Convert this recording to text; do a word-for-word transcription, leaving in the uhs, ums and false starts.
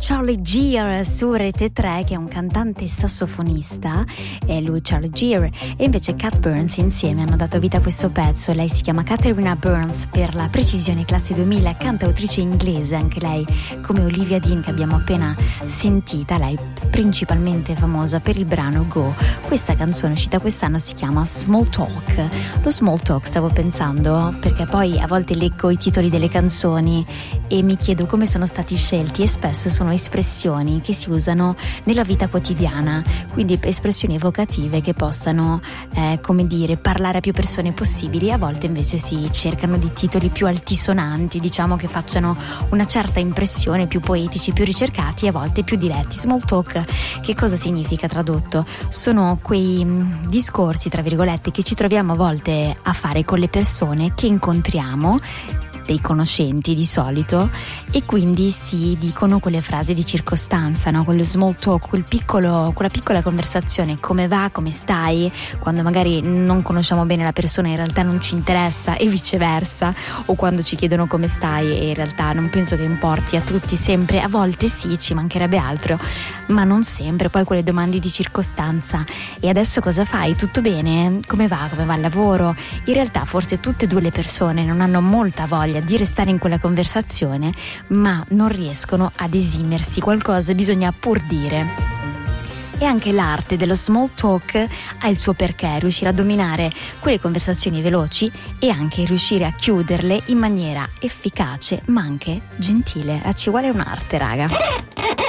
Charlie Gear su Rete tre, che è un cantante sassofonista, è lui Charlie Gear, e invece Cat Burns. Insieme hanno dato vita a questo pezzo. Lei si chiama Katharina Burns, per la precisione classe duemila, cantautrice inglese, anche lei come Olivia Dean che abbiamo appena sentita. Lei principalmente famosa per il brano Go. Questa canzone uscita quest'anno si chiama Small Talk. Lo small talk, stavo pensando, perché poi a volte leggo i titoli delle canzoni e mi chiedo come sono stati scelti, e spesso sono espressioni che si usano nella vita quotidiana, quindi espressioni evocative che possano eh, come dire, parlare a più persone possibili. A volte invece si cercano di titoli più altisonanti, diciamo, che facciano una certa impressione, più poetici, più ricercati, e a volte più diretti. Small talk, che cosa significa tradotto? Sono quei mh, discorsi, tra virgolette, che ci troviamo a volte a fare con le persone che incontriamo, dei conoscenti di solito, e quindi si dicono quelle frasi di circostanza, no? Quello small talk, quel piccolo, quella piccola conversazione, come va, come stai, quando magari non conosciamo bene la persona e in realtà non ci interessa, e viceversa, o quando ci chiedono come stai e in realtà non penso che importi a tutti sempre. A volte sì, ci mancherebbe altro, ma non sempre. Poi quelle domande di circostanza: e adesso cosa fai? Tutto bene? Come va? Come va il lavoro? In realtà forse tutte e due le persone non hanno molta voglia di restare in quella conversazione, ma non riescono ad esimersi, qualcosa bisogna pur dire. E anche l'arte dello small talk ha il suo perché: riuscire a dominare quelle conversazioni veloci e anche riuscire a chiuderle in maniera efficace ma anche gentile. Ci vuole un'arte, raga.